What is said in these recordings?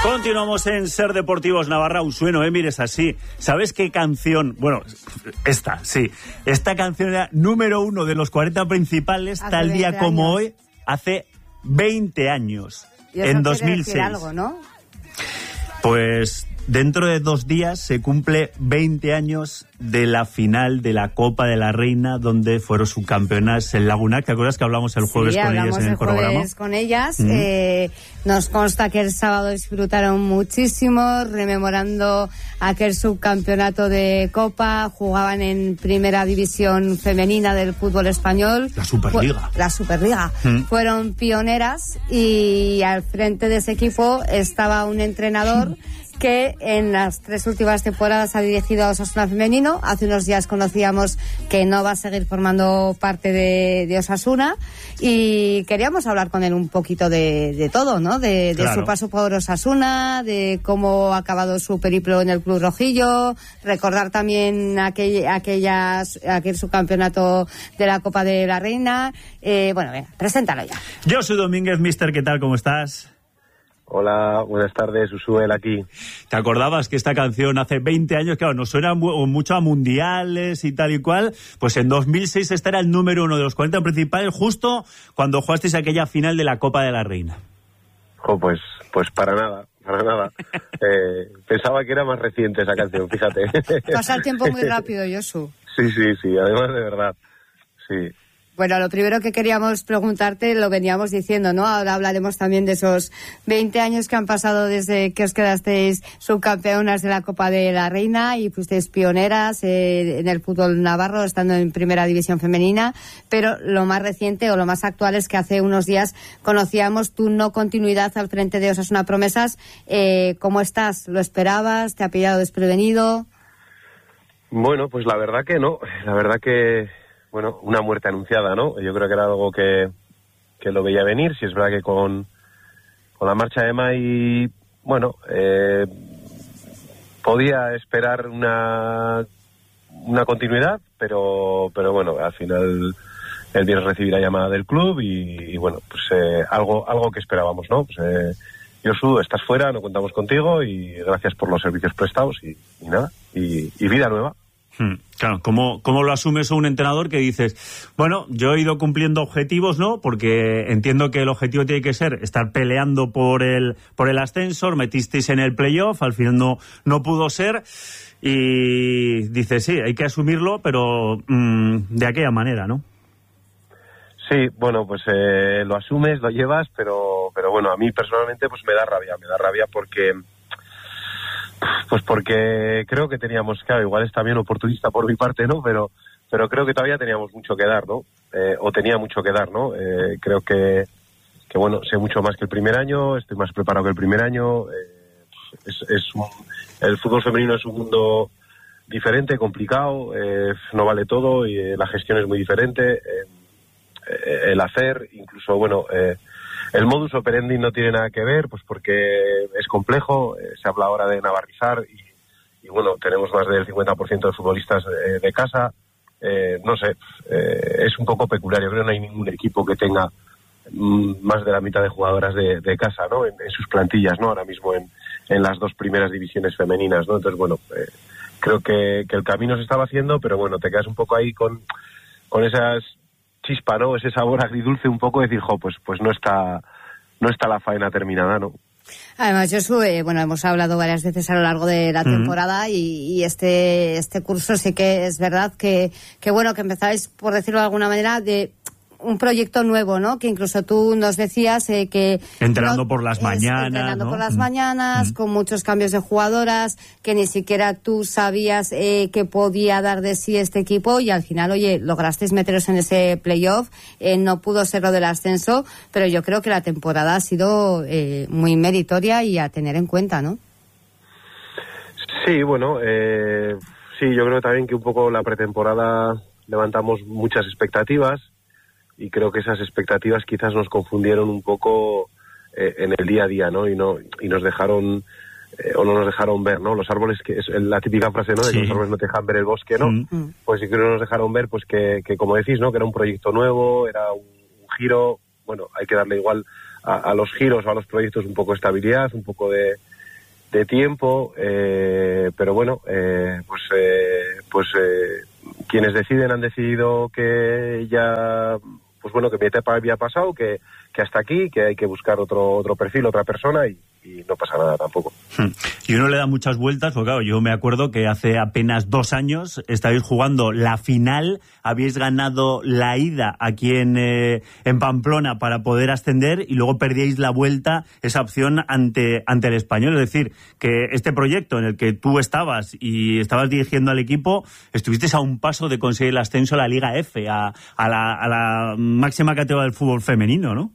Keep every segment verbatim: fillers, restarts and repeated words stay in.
Continuamos en Ser Deportivos Navarra. Usueno, ¿eh? Mires así. ¿Sabes qué canción? Bueno, esta, sí. Esta canción era número uno de los cuarenta principales, hace tal día como hoy, hace veinte años. ¿Y eso en dos mil seis. Quiere decir algo, ¿no? Pues dentro de dos días se cumple veinte años de la final de la Copa de la Reina, donde fueron subcampeonas el Lagunac. ¿Te acuerdas que hablamos el jueves sí, con ellas en el, el programa? Jueves con ellas. Mm. Eh, nos consta que el sábado disfrutaron muchísimo, rememorando aquel subcampeonato de Copa. Jugaban en primera división femenina del fútbol español. La Superliga. Fu- la Superliga. Mm. Fueron pioneras y al frente de ese equipo estaba un entrenador que en las tres últimas temporadas ha dirigido a Osasuna Femenino. Hace unos días conocíamos que no va a seguir formando parte de, de Osasuna y queríamos hablar con él un poquito de, de todo, ¿no? De, de claro. su paso por Osasuna, de cómo ha acabado su periplo en el Club Rojillo, recordar también aquel, aquellas, aquel subcampeonato de la Copa de la Reina. Eh, bueno, venga, preséntalo ya. Yo soy Domínguez, mister, ¿qué tal? ¿Cómo estás? Hola, buenas tardes, Usuel aquí. ¿Te acordabas que esta canción hace veinte años, claro, nos suena mucho a mundiales y tal y cual? Pues en dos mil seis este era el número uno de los cuarenta principales, justo cuando jugasteis aquella final de la Copa de la Reina. Jo, pues, pues para nada, para nada. eh, pensaba que era más reciente esa canción, fíjate. Pasa el tiempo muy rápido, Josu. Sí, sí, sí, además de verdad, sí. Bueno, lo primero que queríamos preguntarte, lo veníamos diciendo, ¿no? Ahora hablaremos también de esos veinte años que han pasado desde que os quedasteis subcampeonas de la Copa de la Reina y fuisteis pioneras eh, en el fútbol navarro, estando en primera división femenina, pero lo más reciente o lo más actual es que hace unos días conocíamos tu no continuidad al frente de Osasuna Promesas. Eh, ¿Cómo estás? ¿Lo esperabas? ¿Te ha pillado desprevenido? Bueno, pues la verdad que no, la verdad que... Bueno, una muerte anunciada, ¿no? Yo creo que era algo que, que lo veía venir. Si es verdad que con, con la marcha de Mai, bueno, eh, podía esperar una, una continuidad, pero, pero bueno, al final el viernes recibí la llamada del club y, y bueno, pues eh, algo, algo que esperábamos, ¿no? Pues, eh, Josu, estás fuera, no contamos contigo y gracias por los servicios prestados y, y nada, y, y vida nueva. Hmm, claro, ¿cómo, ¿cómo lo asumes un entrenador que dices, bueno, yo he ido cumpliendo objetivos, ¿no? Porque entiendo que el objetivo tiene que ser estar peleando por el por el ascenso, metisteis en el playoff, al final no, no pudo ser, y dices, sí, hay que asumirlo, pero mmm, de aquella manera, ¿no? Sí, bueno, pues eh, lo asumes, lo llevas, pero pero bueno, a mí personalmente pues me da rabia, me da rabia porque... Pues porque creo que teníamos, claro, igual es también oportunista por mi parte, ¿no? Pero pero creo que todavía teníamos mucho que dar, ¿no? Eh, o tenía mucho que dar, ¿no? Eh, creo que, que, bueno, sé mucho más que el primer año, estoy más preparado que el primer año. Eh, es, es un, el fútbol femenino es un mundo diferente, complicado, eh, no vale todo y eh, la gestión es muy diferente. Eh, eh, el hacer, incluso, bueno... Eh, El modus operandi no tiene nada que ver, pues porque es complejo, eh, se habla ahora de navarrizar y, y bueno, tenemos más del cincuenta por ciento de futbolistas de, de casa, eh, no sé, eh, es un poco peculiar, yo creo que no hay ningún equipo que tenga mm, más de la mitad de jugadoras de, de casa, ¿no? En, en sus plantillas, ¿no? Ahora mismo en, en las dos primeras divisiones femeninas, ¿no? Entonces, bueno, eh, creo que, que el camino se estaba haciendo, pero bueno, te quedas un poco ahí con, con esas... chispa, ¿no? Ese sabor agridulce un poco de decir, jo, pues, pues no está no está la faena terminada, ¿no? Además, Josu, eh, bueno, hemos hablado varias veces a lo largo de la temporada mm. y, y este este curso sí que es verdad que, que bueno, que empezáis, por decirlo de alguna manera, de un proyecto nuevo, ¿no? Que incluso tú nos decías eh, que... Entrenando no, por las mañanas, Entrenando ¿no? por las mm. mañanas, mm. con muchos cambios de jugadoras, que ni siquiera tú sabías eh, que podía dar de sí este equipo y al final, oye, lograsteis meteros en ese playoff, eh, no pudo ser lo del ascenso, pero yo creo que la temporada ha sido eh, muy meritoria y a tener en cuenta, ¿no? Sí, bueno, eh, sí, yo creo también que un poco la pretemporada levantamos muchas expectativas, y creo que esas expectativas quizás nos confundieron un poco eh, en el día a día, ¿no? Y no y nos dejaron eh, o no nos dejaron ver, ¿no? Los árboles, que es la típica frase, ¿no? De sí. que los árboles no te dejan ver el bosque, ¿no? Mm. Pues sí que no nos dejaron ver, pues que, que como decís, ¿no? Que era un proyecto nuevo, era un, un giro, bueno, hay que darle igual a, a los giros o a los proyectos un poco de estabilidad, un poco de de tiempo, eh, pero bueno, eh, pues eh, pues eh, quienes deciden han decidido que ya, pues bueno, que mi etapa había pasado, que, que hasta aquí, que hay que buscar otro otro perfil, otra persona, y, y no pasa nada tampoco. Y uno le da muchas vueltas, porque claro, yo me acuerdo que hace apenas dos años estabais jugando la final, habíais ganado la ida aquí en, eh, en Pamplona para poder ascender, y luego perdíais la vuelta, esa opción ante, ante el Español. Es decir, que este proyecto en el que tú estabas y estabas dirigiendo al equipo, estuvisteis a un paso de conseguir el ascenso a la Liga F, a, a, la, a la máxima categoría del fútbol femenino, ¿no?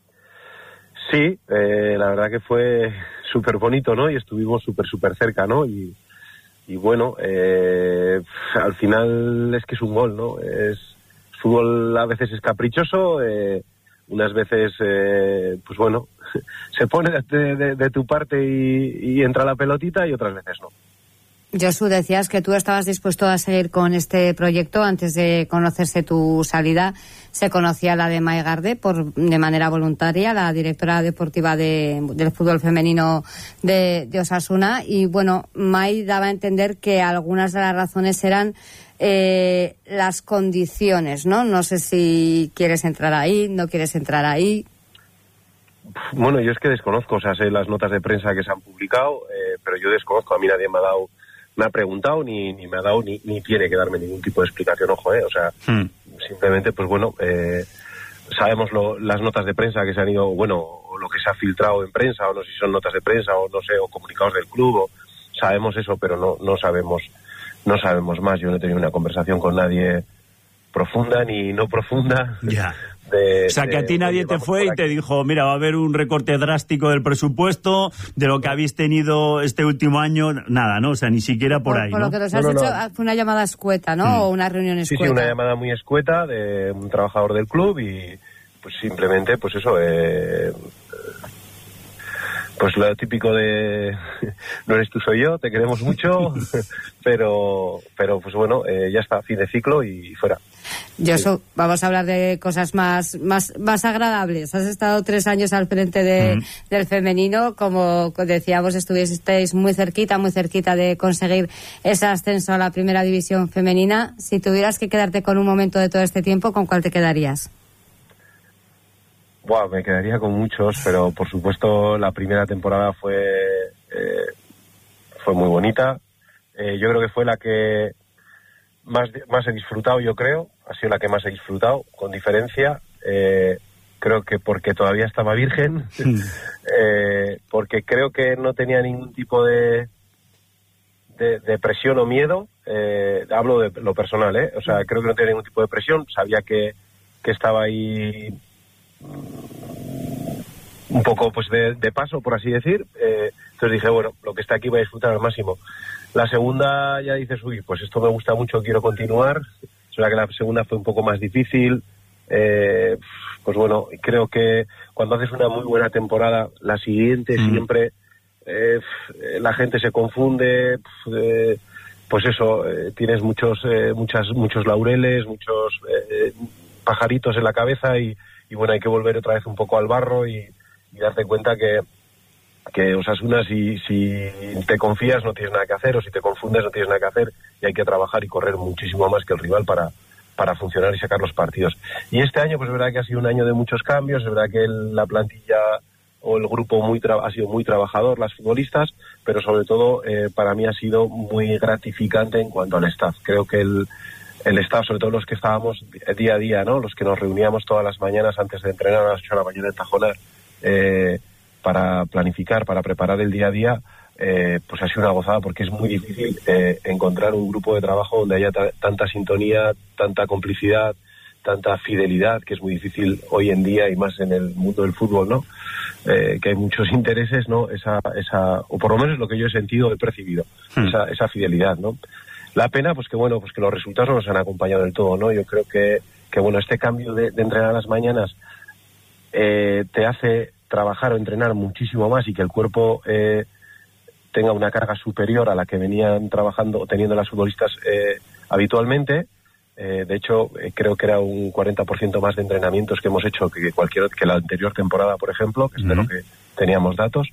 Sí, eh, la verdad que fue súper bonito, ¿no? Y estuvimos súper, súper cerca, ¿no? Y, y bueno, eh, al final es que es un gol, ¿no? Es fútbol, a veces es caprichoso, eh, unas veces, eh, pues bueno, se pone de, de, de tu parte y, y entra la pelotita, y otras veces no. Josu, decías que tú estabas dispuesto a seguir con este proyecto. Antes de conocerse tu salida, se conocía la de Mai Garde por, de manera voluntaria, la directora deportiva de, del fútbol femenino de, de Osasuna. Y bueno, Mai daba a entender que algunas de las razones eran eh, las condiciones, ¿no? No sé si quieres entrar ahí, no quieres entrar ahí. Bueno, yo es que desconozco, o sea, sé las notas de prensa que se han publicado, eh, pero yo desconozco, a mí nadie me ha dado... me ha preguntado, ni, ni me ha dado, ni, ni tiene que darme ningún tipo de explicación, ojo, eh, o sea, hmm. simplemente, pues bueno, eh, sabemos lo, las notas de prensa que se han ido, bueno, o lo que se ha filtrado en prensa, o no sé si son notas de prensa, o no sé, o comunicados del club, o, sabemos eso, pero no, no sabemos, no sabemos más. Yo no he tenido una conversación con nadie profunda ni no profunda. Ya. De, o sea, que a ti nadie te fue y te dijo, mira, va a haber un recorte drástico del presupuesto, de lo que habéis tenido este último año, nada, ¿no? O sea, ni siquiera por, por ahí, por ¿no? lo que nos has no, no, hecho, no. Fue una llamada escueta, ¿no? Mm. O una reunión escueta. Sí, sí, una llamada muy escueta de un trabajador del club y, pues simplemente, pues eso, eh... pues lo típico de no eres tú, soy yo, te queremos mucho, pero pero pues bueno, eh, ya está, fin de ciclo y fuera. Josu, sí. Vamos a hablar de cosas más más más agradables. Has estado tres años al frente de, mm. del femenino, como decíamos, estuvisteis muy cerquita, muy cerquita de conseguir ese ascenso a la primera división femenina. Si tuvieras que quedarte con un momento de todo este tiempo, ¿con cuál te quedarías? Buah, me quedaría con muchos, pero por supuesto la primera temporada fue eh, fue muy bonita. Eh, yo creo que fue la que más más he disfrutado, yo creo. Ha sido la que más he disfrutado, con diferencia. Eh, creo que porque todavía estaba virgen, eh, porque creo que no tenía ningún tipo de de, de presión o miedo. Eh, hablo de lo personal, ¿eh? O sea, creo que no tenía ningún tipo de presión. Sabía que, que estaba ahí un poco pues de, de paso, por así decir, eh, entonces dije, bueno, lo que está aquí voy a disfrutar al máximo. La segunda ya dices, uy, pues esto me gusta mucho, quiero continuar. Es verdad que la segunda fue un poco más difícil, eh, pues bueno, creo que cuando haces una muy buena temporada, la siguiente mm. siempre eh, la gente se confunde, eh, pues eso, eh, tienes muchos eh, muchas muchos laureles, muchos eh, pajaritos en la cabeza y y bueno, hay que volver otra vez un poco al barro y, y darte cuenta que, que Osasuna, si, si te confías no tienes nada que hacer, o si te confundes no tienes nada que hacer, y hay que trabajar y correr muchísimo más que el rival para, para funcionar y sacar los partidos. Y este año, pues es verdad que ha sido un año de muchos cambios, es verdad que el, la plantilla o el grupo muy tra- ha sido muy trabajador, las futbolistas, pero sobre todo eh, para mí ha sido muy gratificante en cuanto al staff. Creo que el el staff, sobre todo los que estábamos día a día, ¿no? Los que nos reuníamos todas las mañanas antes de entrenar a las ocho de la mañana en Tajonar, eh, para planificar, para preparar el día a día, eh, pues ha sido una gozada, porque es muy difícil eh, encontrar un grupo de trabajo donde haya ta- tanta sintonía, tanta complicidad, tanta fidelidad, que es muy difícil hoy en día y más en el mundo del fútbol, ¿no? Eh, que hay muchos intereses, ¿no? Esa, esa, o por lo menos lo que yo he sentido, he percibido, hmm. esa, esa fidelidad, ¿no? La pena, pues que bueno, pues que los resultados no nos han acompañado del todo, ¿no? Yo creo que, que bueno, este cambio de, de entrenar a las mañanas eh, te hace trabajar o entrenar muchísimo más y que el cuerpo eh, tenga una carga superior a la que venían trabajando o teniendo las futbolistas eh, habitualmente. Eh, de hecho, eh, creo que era un cuarenta por ciento más de entrenamientos que hemos hecho que cualquier que la anterior temporada, por ejemplo, que es de uh-huh. lo que teníamos datos.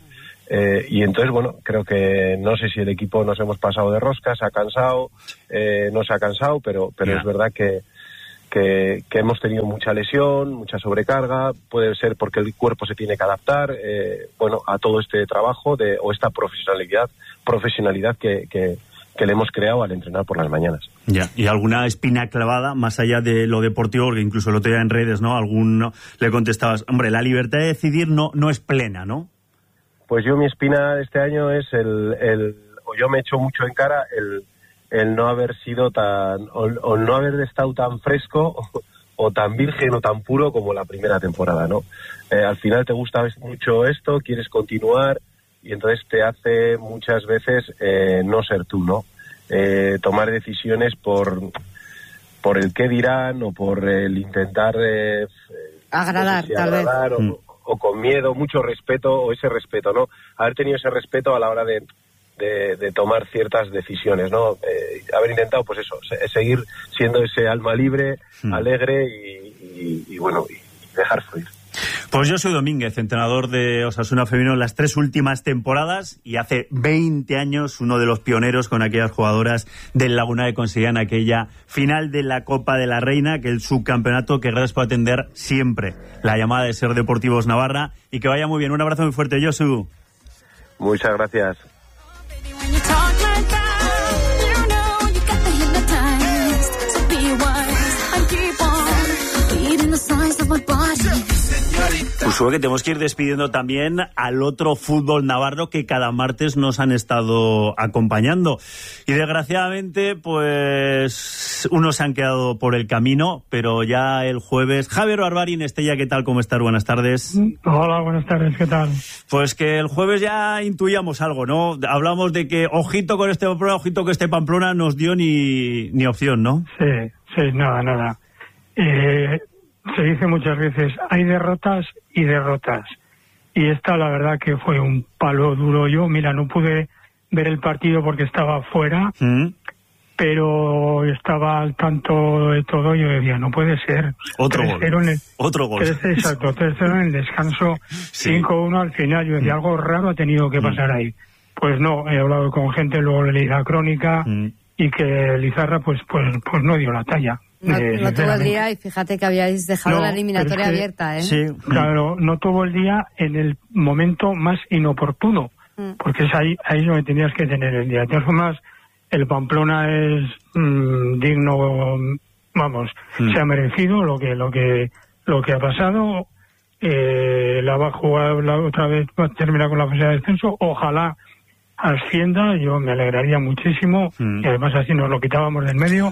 Eh, y entonces, bueno, creo que no sé si el equipo nos hemos pasado de rosca, se ha cansado, eh, no se ha cansado, pero, pero yeah. es verdad que, que, que hemos tenido mucha lesión, mucha sobrecarga, puede ser porque el cuerpo se tiene que adaptar, eh, bueno, a todo este trabajo de, o esta profesionalidad, profesionalidad que, que, que le hemos creado al entrenar por las mañanas. Ya, y alguna espina clavada, más allá de lo deportivo, porque incluso lo tenía en redes, ¿no? Algún le contestabas, hombre, la libertad de decidir no, no es plena, ¿no? Pues yo mi espina de este año es el, el o yo me echo mucho en cara el, el no haber sido tan, o, o no haber estado tan fresco o, o tan virgen o tan puro como la primera temporada, ¿no? Eh, al final te gusta mucho esto, quieres continuar y entonces te hace muchas veces eh, no ser tú, ¿no? Eh, tomar decisiones por, por el qué dirán o por el intentar eh, agradar, no sé si tal agradar vez. O, mm. o con miedo, mucho respeto, o ese respeto, ¿no? Haber tenido ese respeto a la hora de, de, de tomar ciertas decisiones, ¿no? Eh, haber intentado, pues eso, se, seguir siendo ese alma libre, mm. alegre y, y, y bueno, y dejar fluir. Pues yo soy Domínguez, entrenador de Osasuna Femenino en las tres últimas temporadas y hace veinte años uno de los pioneros con aquellas jugadoras del Laguna que conseguían aquella final de la Copa de la Reina, que el subcampeonato, que gracias por atender siempre la llamada de Ser Deportivos Navarra y que vaya muy bien. Un abrazo muy fuerte, Josu. Muchas gracias. Pues que tenemos que ir despidiendo también al otro fútbol navarro que cada martes nos han estado acompañando. Y desgraciadamente, pues, unos se han quedado por el camino, pero ya el jueves... Javier Barbarín, Estella, ¿qué tal? ¿Cómo estás? Buenas tardes. Hola, buenas tardes, ¿qué tal? Pues que el jueves ya intuíamos algo, ¿no? Hablamos de que ojito con este Pamplona, ojito que este Pamplona nos dio ni, ni opción, ¿no? Sí, sí, nada, nada. Eh... Se dice muchas veces, hay derrotas y derrotas. Y esta, la verdad, que fue un palo duro. Yo, mira, no pude ver el partido porque estaba fuera, ¿Mm? pero estaba al tanto de todo y yo decía, no puede ser. Otro gol. En el, Otro gol. tres, exacto, tres cero en el descanso, sí. cinco uno al final. Yo decía, ¿Mm? algo raro ha tenido que pasar ¿Mm? ahí. Pues no, he hablado con gente, luego le leí la crónica ¿Mm? y que Lizarra, pues, pues, pues no dio la talla. No, eh, no tuvo el día y fíjate que habíais dejado no, la eliminatoria es que, abierta, ¿eh? Sí, claro, no tuvo el día en el momento más inoportuno, mm. porque es ahí, ahí donde tenías que tener el día. De todas formas, el Pamplona es mmm, digno, vamos, mm. se ha merecido lo que lo que lo que ha pasado. Eh, la va a jugar la otra vez, va a terminar con la fase de descenso. Ojalá ascienda, yo me alegraría muchísimo mm. y además así nos lo quitábamos del medio.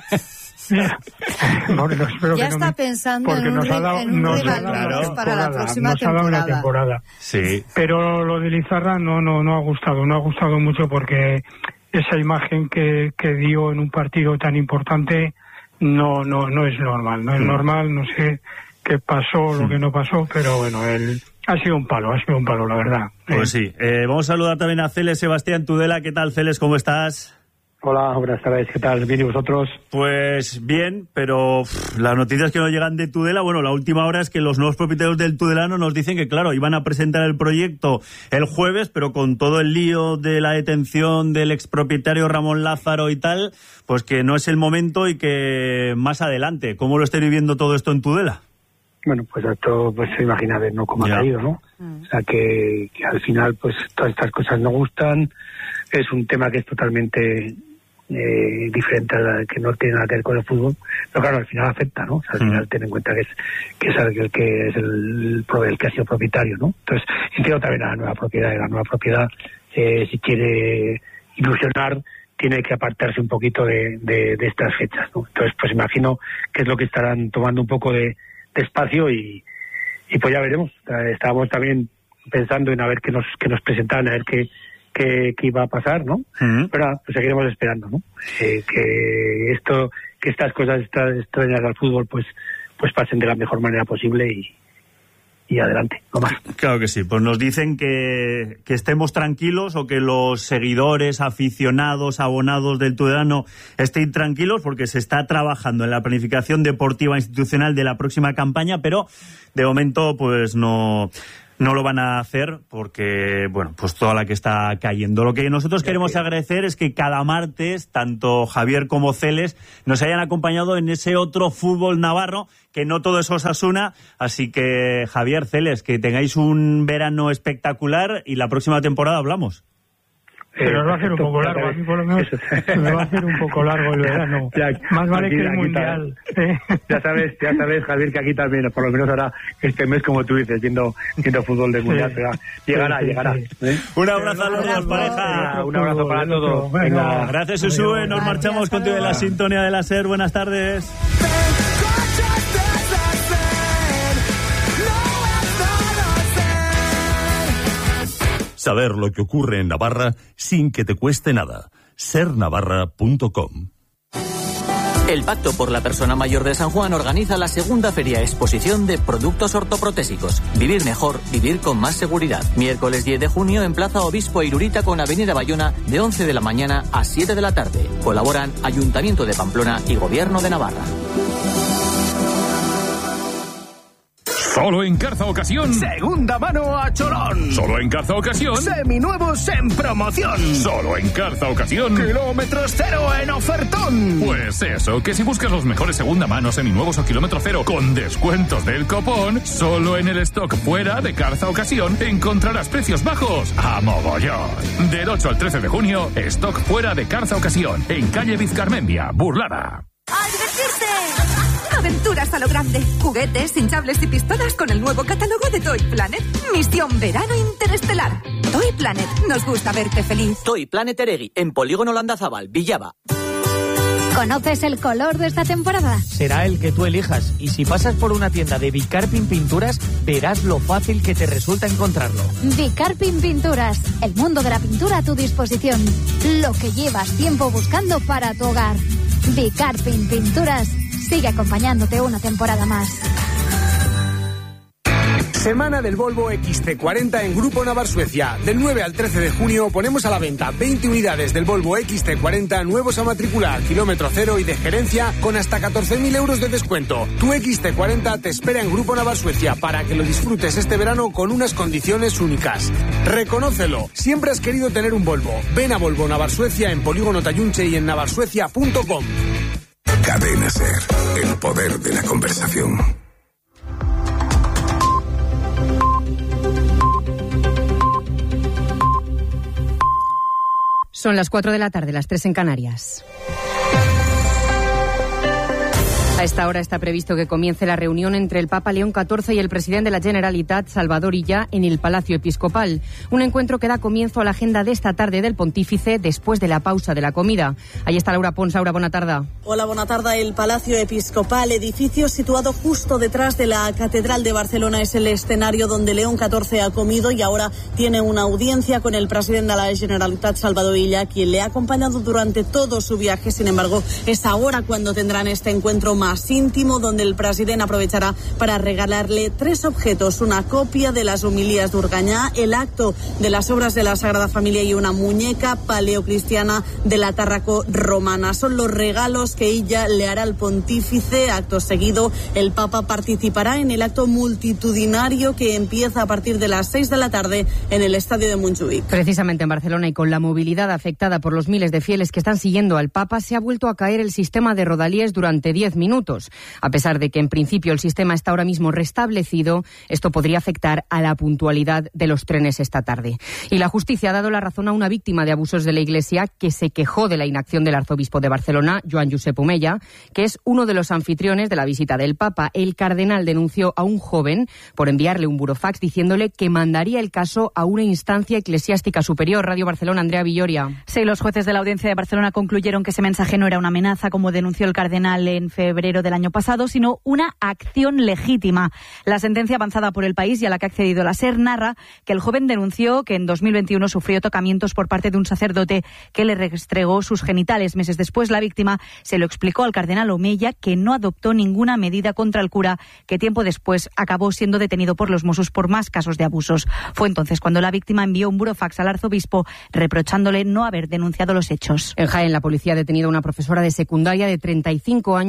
no, no, ya está me, pensando en un, nos ha dado, en un nos rival ha dado, para la próxima nos temporada. Ha dado una temporada. Sí. Pero lo de Lizarra no, no, no ha gustado, no ha gustado mucho porque esa imagen que, que dio en un partido tan importante no, no, no es normal, no es mm. normal, no sé qué pasó, lo mm. que no pasó, pero bueno, el ha sido un palo, ha sido un palo, la verdad. Pues eh. sí. Eh, vamos a saludar también a Celes Sebastián Tudela. ¿Qué tal, Celes? ¿Cómo estás? Hola, buenas tardes, ¿qué tal? ¿Bien y vosotros? Pues bien, pero pff, las noticias que nos llegan de Tudela, bueno, la última hora es que los nuevos propietarios del Tudelano nos dicen que, claro, iban a presentar el proyecto el jueves, pero con todo el lío de la detención del expropietario Ramón Lázaro y tal, pues que no es el momento y que más adelante. ¿Cómo lo estáis viviendo todo esto en Tudela? Bueno, pues esto pues se imagina ver, ¿no? Cómo ha caído, ¿no? Mm. O sea, que, que al final, pues todas estas cosas no gustan. Es un tema que es totalmente eh, diferente, a la, que no tiene nada que ver con el fútbol. Pero claro, al final afecta, ¿no? O sea, al mm. final ten en cuenta que es que es el que es el, el que ha sido propietario, ¿no? Entonces, entiendo también a la nueva propiedad. Y la nueva propiedad, eh, si quiere ilusionar, tiene que apartarse un poquito de, de, de estas fechas, ¿no? Entonces, pues imagino que es lo que estarán tomando un poco de espacio y, y pues ya veremos. Estábamos también pensando en a ver qué nos qué nos presentaban, a ver qué qué, qué iba a pasar, ¿no? Uh-huh. Pero nada, pues seguiremos esperando, ¿no? Eh, que esto que estas cosas estas extrañas al fútbol pues pues pasen de la mejor manera posible y y adelante, no más. Claro que sí, pues nos dicen que, que estemos tranquilos o que los seguidores, aficionados, abonados del Tudelano estén tranquilos porque se está trabajando en la planificación deportiva institucional de la próxima campaña, pero de momento pues no no lo van a hacer porque, bueno, pues toda la que está cayendo. Lo que nosotros queremos agradecer es que cada martes, tanto Javier como Celes, nos hayan acompañado en ese otro fútbol navarro, que no todo es Osasuna. Así que, Javier, Celes, que tengáis un verano espectacular y la próxima temporada hablamos. Pero nos va a hacer un poco largo, a mí por lo menos me va a hacer un poco largo el verano. Ya, más vale aquí, que el Mundial. ¿eh? Ya sabes, ya sabes, Javier, que aquí también, por lo menos ahora este mes, como tú dices, viendo, viendo fútbol del Mundial, sí, pero llegará, sí, llegará. Sí. ¿eh? Un abrazo a los dos, pareja. Un abrazo para todos. Venga. Gracias, Usue. Nos marchamos contigo en la sintonía de la SER. Buenas tardes. Saber lo que ocurre en Navarra sin que te cueste nada. ser navarra punto com. El Pacto por la Persona Mayor de San Juan organiza la segunda feria exposición de productos ortoprotésicos. Vivir mejor, vivir con más seguridad. Miércoles diez de junio en Plaza Obispo Irurita con Avenida Bayona de once de la mañana a siete de la tarde. Colaboran Ayuntamiento de Pamplona y Gobierno de Navarra. Solo en Carza Ocasión. Segunda mano a cholón. Solo en Carza Ocasión. Seminuevos en promoción. Solo en Carza Ocasión. Kilómetros cero en ofertón. Pues eso, que si buscas los mejores segunda mano seminuevos o kilómetro cero con descuentos del copón, solo en el stock fuera de Carza Ocasión encontrarás precios bajos a mogollón. Del ocho al trece de junio, stock fuera de Carza Ocasión, en calle Vizcarmendia, Burlada. ¡A divertirse! Aventuras a lo grande. Juguetes, hinchables y pistolas con el nuevo catálogo de Toy Planet. Misión Verano Interestelar. Toy Planet. Nos gusta verte feliz. Toy Planet Eregui, en Polígono Landazábal, Villaba. ¿Conoces el color de esta temporada? Será el que tú elijas. Y si pasas por una tienda de Bicarpin Pinturas, verás lo fácil que te resulta encontrarlo. Bicarpin Pinturas. El mundo de la pintura a tu disposición. Lo que llevas tiempo buscando para tu hogar. Bicarpin Pinturas. Sigue acompañándote una temporada más. Semana del Volvo X C cuarenta en Grupo Navar Suecia. Del nueve al trece de junio ponemos a la venta veinte unidades del Volvo X C cuarenta nuevos a matricular, kilómetro cero y de gerencia con hasta catorce mil euros de descuento. Tu X C cuarenta te espera en Grupo Navar Suecia para que lo disfrutes este verano con unas condiciones únicas. Reconócelo. Siempre has querido tener un Volvo. Ven a Volvo Navar Suecia en Polígono Tayunche y en navarsuecia punto com. Cadena SER, el poder de la conversación. Son las cuatro de la tarde, las tres en Canarias. A esta hora está previsto que comience la reunión entre el Papa León catorce y el presidente de la Generalitat, Salvador Illa, en el Palacio Episcopal. Un encuentro que da comienzo a la agenda de esta tarde del pontífice después de la pausa de la comida. Ahí está Laura Pons. Laura, buena tarde. Hola, buena tarde. El Palacio Episcopal, edificio situado justo detrás de la Catedral de Barcelona, es el escenario donde León catorce ha comido y ahora tiene una audiencia con el presidente de la Generalitat, Salvador Illa, quien le ha acompañado durante todo su viaje. Sin embargo, es ahora cuando tendrán este encuentro más más íntimo, donde el presidente aprovechará para regalarle tres objetos: una copia de las homilías de Urgañá, el acto de las obras de la Sagrada Familia y una muñeca paleocristiana de la Tárraco romana. Son los regalos que ella le hará al pontífice. Acto seguido, el Papa participará en el acto multitudinario que empieza a partir de las seis de la tarde en el estadio de Montjuïc. Precisamente en Barcelona, y con la movilidad afectada por los miles de fieles que están siguiendo al Papa, se ha vuelto a caer el sistema de rodalíes durante diez minutos. A pesar de que en principio el sistema está ahora mismo restablecido, esto podría afectar a la puntualidad de los trenes esta tarde. Y la justicia ha dado la razón a una víctima de abusos de la Iglesia que se quejó de la inacción del arzobispo de Barcelona, Joan Josep Omella, que es uno de los anfitriones de la visita del Papa. El cardenal denunció a un joven por enviarle un burofax diciéndole que mandaría el caso a una instancia eclesiástica superior. Radio Barcelona, Andrea Villoria. Sí, los jueces de la Audiencia de Barcelona concluyeron que ese mensaje no era una amenaza, como denunció el cardenal en febrero del año pasado, sino una acción legítima. La sentencia avanzada por el País y a la que ha accedido la SER narra que el joven denunció que en dos mil veintiuno sufrió tocamientos por parte de un sacerdote que le restregó sus genitales. Meses después, la víctima se lo explicó al cardenal Omella, que no adoptó ninguna medida contra el cura, que tiempo después acabó siendo detenido por los Mossos por más casos de abusos. Fue entonces cuando la víctima envió un burofax al arzobispo reprochándole no haber denunciado los hechos. En Jaén, la policía ha detenido a una profesora de secundaria de treinta y cinco años por mantener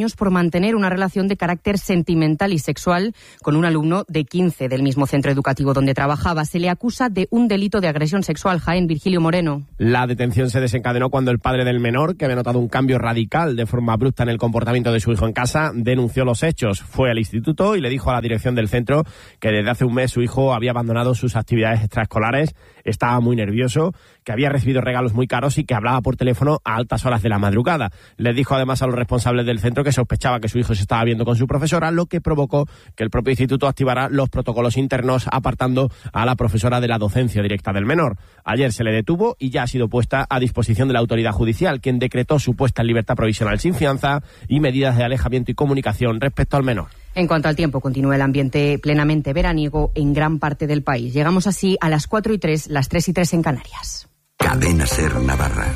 mantener una relación de carácter sentimental y sexual con un alumno de quince del mismo centro educativo donde trabajaba. Se le acusa de un delito de agresión sexual. Jaén, Virgilio Moreno. La detención se desencadenó cuando el padre del menor, que había notado un cambio radical de forma abrupta en el comportamiento de su hijo en casa, denunció los hechos. Fue al instituto y le dijo a la dirección del centro que desde hace un mes su hijo había abandonado sus actividades extraescolares, estaba muy nervioso, que había recibido regalos muy caros y que hablaba por teléfono a altas horas de la madrugada. Les dijo además a los responsables del centro que sospechaba que su hijo se estaba viendo con su profesora, lo que provocó que el propio instituto activara los protocolos internos apartando a la profesora de la docencia directa del menor. Ayer se le detuvo y ya ha sido puesta a disposición de la autoridad judicial, quien decretó su puesta en libertad provisional sin fianza y medidas de alejamiento y comunicación respecto al menor. En cuanto al tiempo, continúa el ambiente plenamente veraniego en gran parte del país. Llegamos así a las cuatro y tres, las tres y tres en Canarias. Cadena Ser Navarra.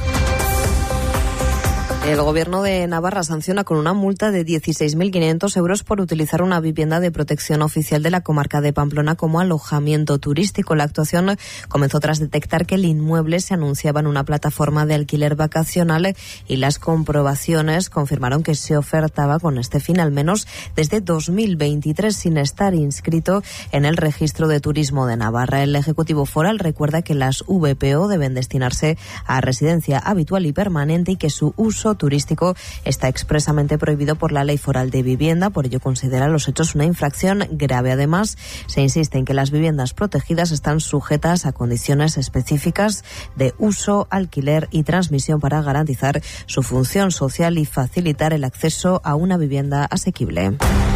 El Gobierno de Navarra sanciona con una multa de dieciséis mil quinientos euros por utilizar una vivienda de protección oficial de la comarca de Pamplona como alojamiento turístico. La actuación comenzó tras detectar que el inmueble se anunciaba en una plataforma de alquiler vacacional y las comprobaciones confirmaron que se ofertaba con este fin al menos desde dos mil veintitrés sin estar inscrito en el Registro de Turismo de Navarra. El Ejecutivo Foral recuerda que las V P O deben destinarse a residencia habitual y permanente y que su uso turístico está expresamente prohibido por la Ley Foral de Vivienda, por ello considera los hechos una infracción grave. Además, se insiste en que las viviendas protegidas están sujetas a condiciones específicas de uso, alquiler y transmisión para garantizar su función social y facilitar el acceso a una vivienda asequible.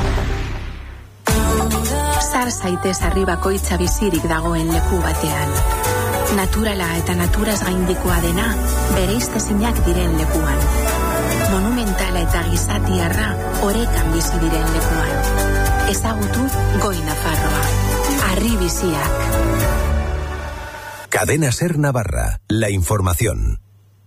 Sar zaitez arribakoitza bizirik dagoen leku batean. Naturala eta naturaz gaindikoa dena, bereiztezinak diren lekuan. Monumentala eta gizatiarra orekan bizi diren lekuan. Ezagutu Goi Nafarroa. Harri biziak. Cadena Ser Navarra. La información.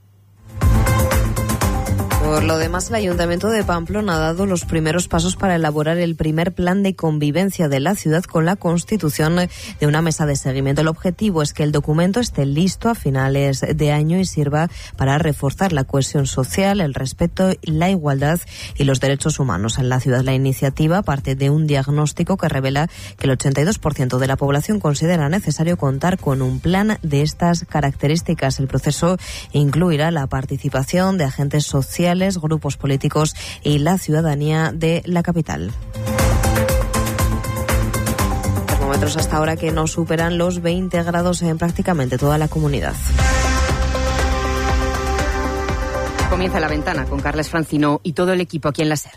Por lo demás, el Ayuntamiento de Pamplona ha dado los primeros pasos para elaborar el primer plan de convivencia de la ciudad con la constitución de una mesa de seguimiento. El objetivo es que el documento esté listo a finales de año y sirva para reforzar la cohesión social, el respeto, la igualdad y los derechos humanos en la ciudad. La iniciativa parte de un diagnóstico que revela que el ochenta y dos por ciento de la población considera necesario contar con un plan de estas características. El proceso incluirá la participación de agentes sociales, grupos políticos y la ciudadanía de la capital. Termómetros hasta ahora que no superan los veinte grados en prácticamente toda la comunidad. Comienza La Ventana con Carles Francino y todo el equipo aquí en la SER.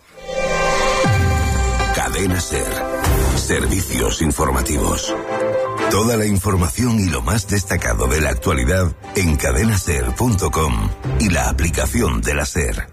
Cadena SER. Servicios informativos. Toda la información y lo más destacado de la actualidad en cadena ser punto com y la aplicación de la SER.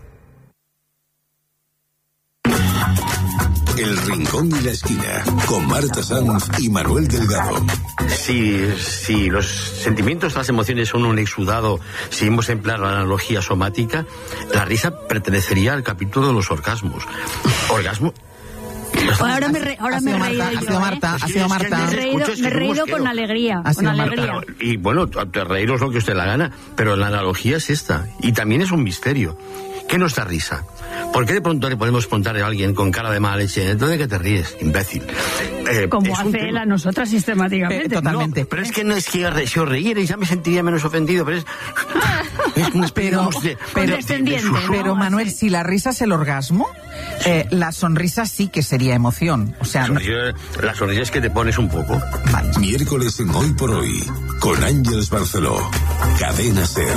El Rincón y la Esquina, con Marta Sanz y Manuel Delgado. Si, si los sentimientos, las emociones son un exudado, si hemos empleado la analogía somática, la risa pertenecería al capítulo de los orgasmos. Orgasmo... Ahora me, re, ahora me he reído Marta, yo, ha sido Marta, ¿eh? ha sido Marta. Me he reído, me he reído con alegría, con alegría. Marta. Y bueno, te reíros lo que usted la gana, pero la analogía es esta, y también es un misterio. ¿Qué nos da risa? ¿Por qué de pronto le podemos preguntar a alguien con cara de mala leche, entonces de qué te ríes, imbécil? Eh, Como hace él a nosotras sistemáticamente. Eh, totalmente. No, pero es que no es que si os reíerais ya me sentiría menos ofendido, pero es... es una especie pero, de, pero, de, de, de pero Manuel, si la risa es el orgasmo, eh, la sonrisa sí que sería emoción. O sea, la sonrisa, no... la sonrisa es que te pones un poco. Vale. Miércoles en Hoy por Hoy, con Ángeles Barceló. Cadena SER.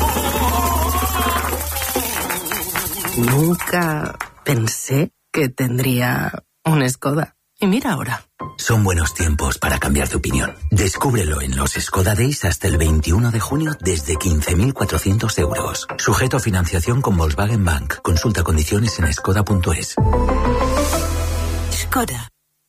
Nunca pensé que tendría un Skoda. Y mira ahora. Son buenos tiempos para cambiar de opinión. Descúbrelo en los Skoda Days hasta el veintiuno de junio desde quince mil cuatrocientos euros. Sujeto a financiación con Volkswagen Bank. Consulta condiciones en skoda punto es. Skoda.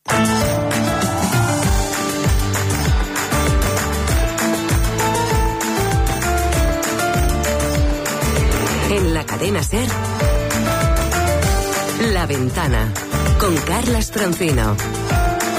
En la cadena SER, La Ventana, con Carlas Francino.